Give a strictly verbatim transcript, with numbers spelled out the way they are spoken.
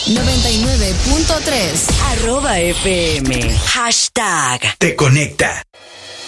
noventa y nueve punto tres. Arroba F M. Hashtag. Te conecta.